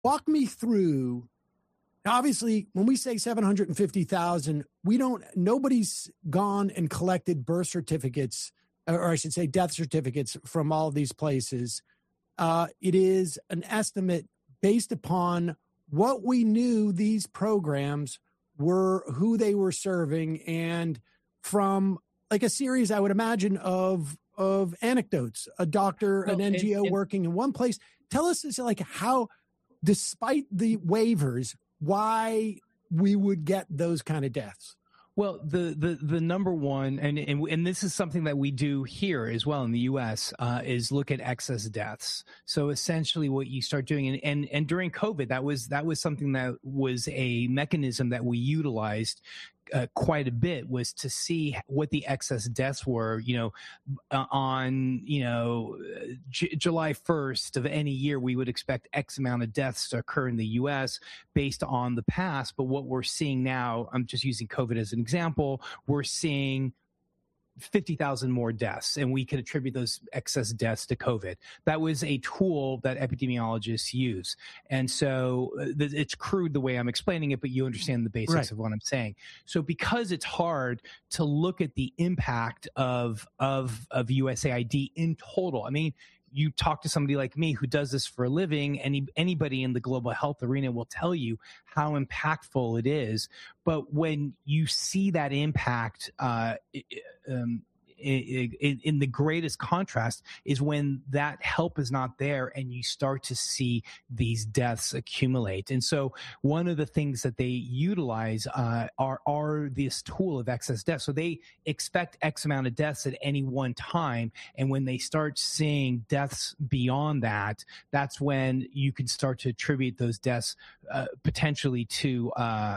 walk me through. Obviously, when we say 750,000, nobody's gone and collected birth certificates, or I should say death certificates from all of these places. It is an estimate based upon what we knew these programs were, who they were serving, and from like a series, I would imagine, of anecdotes, a doctor, an NGO working in one place. Tell us like how, despite the waivers, why we would get those kind of deaths. Well, the number one, and this is something that we do here as well in the U.S., is look at excess deaths. So essentially what you start doing, and during COVID, that was something that was a mechanism that we utilized quite a bit, was to see what the excess deaths were, on, July 1st of any year, we would expect X amount of deaths to occur in the U.S. based on the past. But what we're seeing now, I'm just using COVID as an example, we're seeing 50,000 more deaths, and we could attribute those excess deaths to COVID. That was a tool that epidemiologists use. And so it's crude the way I'm explaining it, but you understand the basics of what I'm saying. So because it's hard to look at the impact of USAID in total, I mean, you talk to somebody like me who does this for a living, anybody in the global health arena will tell you how impactful it is. But when you see that impact in the greatest contrast is when that help is not there and you start to see these deaths accumulate. And so one of the things that they utilize are this tool of excess deaths. So they expect X amount of deaths at any one time. And when they start seeing deaths beyond that, that's when you can start to attribute those deaths potentially to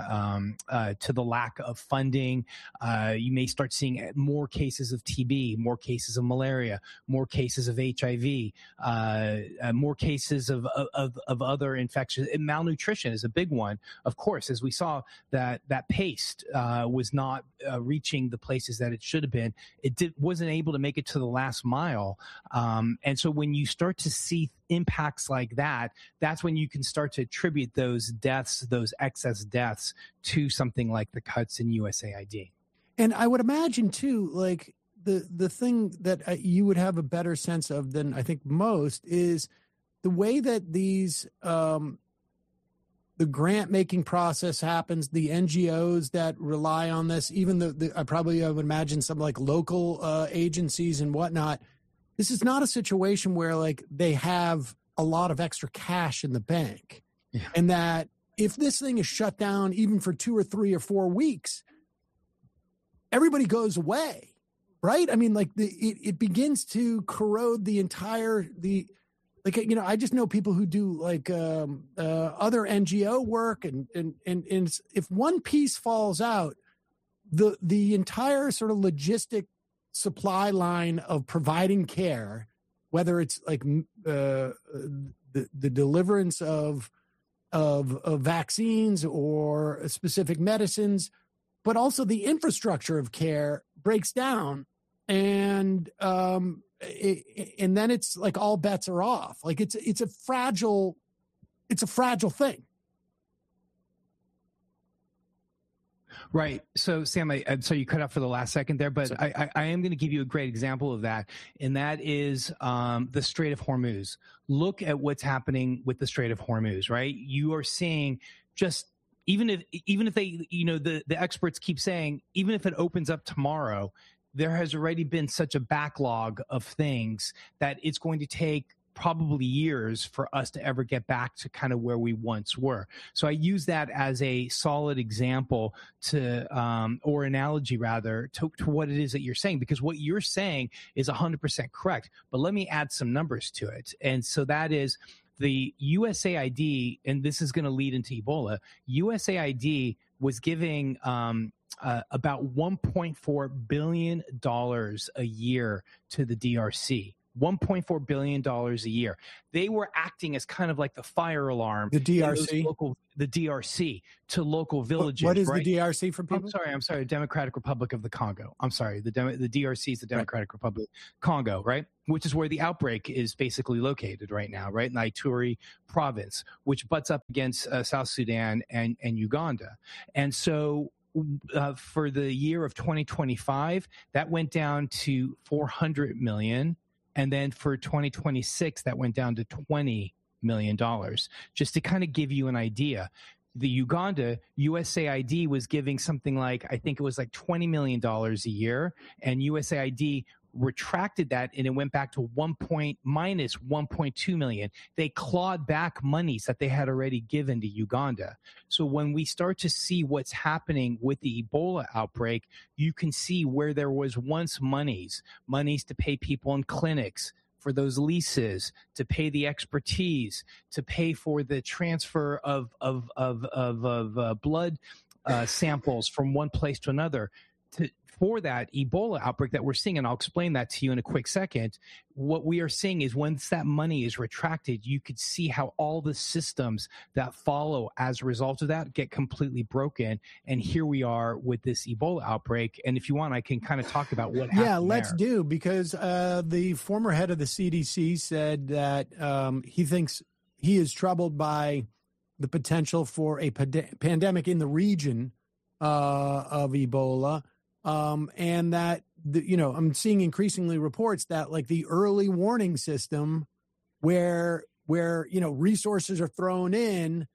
the lack of funding. You may start seeing more cases of TB, more cases of malaria, more cases of HIV, more cases of other infections. And malnutrition is a big one, of course, as we saw that paste was not reaching the places that it should have been. It wasn't able to make it to the last mile. And so when you start to see impacts like that, that's when you can start to attribute those deaths, those excess deaths, to something like the cuts in USAID. And I would imagine too, like the thing that you would have a better sense of than I think most is the way that these the grant making process happens, the NGOs that rely on this, even I would imagine some like local agencies and whatnot. This is not a situation where like they have a lot of extra cash in the bank, and that if this thing is shut down even for 2 or 3 or 4 weeks, everybody goes away, right? I mean, like it begins to corrode the entire I just know people who do like other NGO work, and if one piece falls out, the entire sort of logistic supply line of providing care, whether it's like the deliverance of vaccines or specific medicines, but also the infrastructure of care breaks down, and then it's like all bets are off. Like it's a fragile thing. Right. So, Sam, I'm sorry you cut out for the last second there, but I am going to give you a great example of that, and that is the Strait of Hormuz. Look at what's happening with the Strait of Hormuz, right? You are seeing just even if they, the experts keep saying, even if it opens up tomorrow, there has already been such a backlog of things that it's going to take probably years for us to ever get back to kind of where we once were. So I use that as a solid example or analogy rather, to what it is that you're saying, because what you're saying is 100% correct. But let me add some numbers to it. And so that is the USAID, and this is going to lead into Ebola. USAID was giving about $1.4 billion a year to the DRC $1.4 billion a year. They were acting as kind of like the fire alarm. The DRC? The DRC to local villages. What is right? the DRC for people? I'm sorry, the Democratic Republic of the Congo. I'm sorry, the DRC is the Democratic Republic of Congo, right? Which is where the outbreak is basically located right now, right? In Ituri province, which butts up against South Sudan and Uganda. And so for the year of 2025, that went down to 400 million. And then for 2026, that went down to $20 million. Just to kind of give you an idea, the Uganda USAID was giving something like, I think it was like $20 million a year, and USAID retracted that and it went back to minus 1.2 million. They clawed back monies that they had already given to Uganda. So when we start to see what's happening with the Ebola outbreak, you can see where there was once monies to pay people in clinics, for those leases, to pay the expertise, to pay for the transfer of blood samples from one place to another. For that Ebola outbreak that we're seeing, and I'll explain that to you in a quick second, what we are seeing is once that money is retracted, you could see how all the systems that follow as a result of that get completely broken. And here we are with this Ebola outbreak. And if you want, I can kind of talk about what happened. Yeah, let's do, because the former head of the CDC said that he thinks he is troubled by the potential for a pandemic in the region of Ebola. And that, I'm seeing increasingly reports that like the early warning system where resources are thrown in,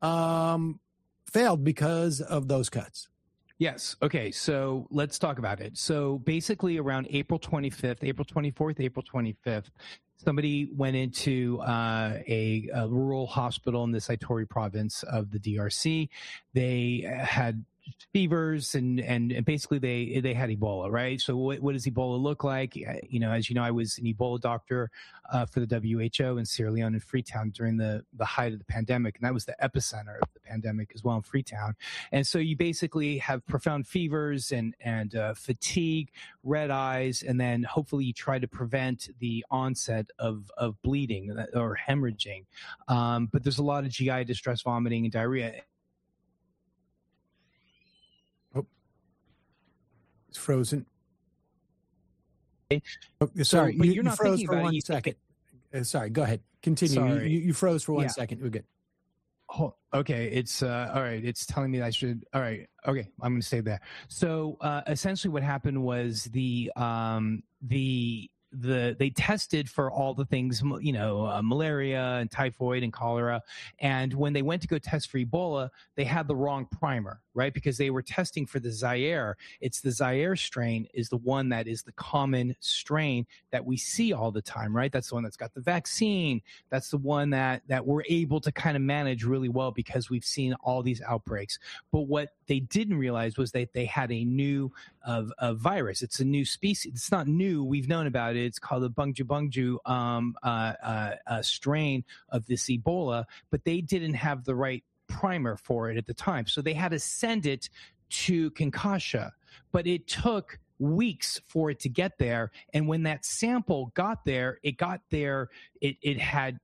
failed because of those cuts. Yes. Okay. So let's talk about it. So basically around April 24th, April 25th, somebody went into a rural hospital in this Ituri province of the DRC. They had fevers and basically they had Ebola, right? So what does Ebola look like? As you know, I was an Ebola doctor for the WHO in Sierra Leone and Freetown during the height of the pandemic, and that was the epicenter of the pandemic as well in Freetown. And so you basically have profound fevers and fatigue, red eyes, and then hopefully you try to prevent the onset of bleeding or hemorrhaging. But there's a lot of GI distress, vomiting, and diarrhea. Frozen. Oh, sorry, but you're not froze thinking for about 1 second. Sorry, go ahead. Continue. Sorry. You froze for 1 second. We're good. Oh, okay. It's all right. It's telling me that I should. All right. Okay. I'm going to stay there. So essentially, what happened was they tested for all the things, malaria and typhoid and cholera. And when they went to go test for Ebola, they had the wrong primer, right? Because they were testing for the Zaire. It's the Zaire strain is the one that is the common strain that we see all the time, right? That's the one that's got the vaccine. That's the one that we're able to kind of manage really well because we've seen all these outbreaks. But what they didn't realize was that they had a new virus. It's a new species. It's not new. We've known about it. It's called the Bundibugyo strain of this Ebola, but they didn't have the right primer for it at the time. So they had to send it to Kinshasa, but it took weeks for it to get there. And when that sample got there, it had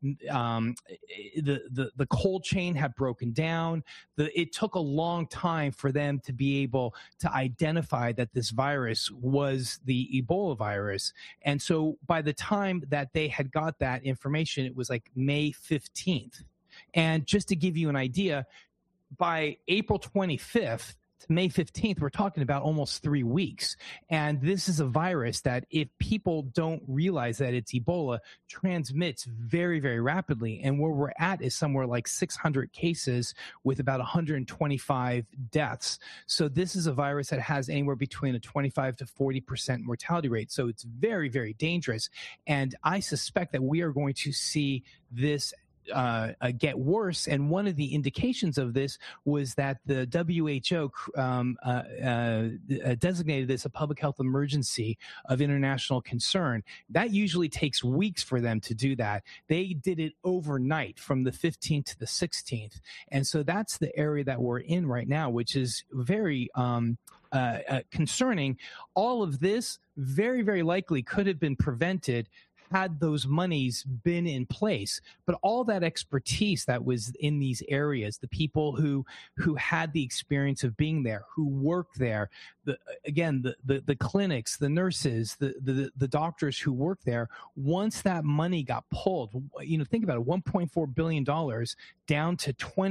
the cold chain had broken down. It took a long time for them to be able to identify that this virus was the Ebola virus. And so by the time that they had got that information, it was like May 15th. And just to give you an idea, by April 25th, to May 15th, we're talking about almost 3 weeks. And this is a virus that, if people don't realize that it's Ebola, transmits very, very rapidly. And where we're at is somewhere like 600 cases with about 125 deaths. So this is a virus that has anywhere between a 25 to 40% mortality rate. So it's very, very dangerous. And I suspect that we are going to see this get worse. And one of the indications of this was that the WHO designated this a public health emergency of international concern. That usually takes weeks for them to do that. They did it overnight from the 15th to the 16th. And so that's the area that we're in right now, which is very concerning. All of this very, very likely could have been prevented had those monies been in place. But all that expertise that was in these areas, the people who had the experience of being there, who worked there, the clinics, the nurses, the doctors who work there, once that money got pulled, think about it, $1.4 billion down to 20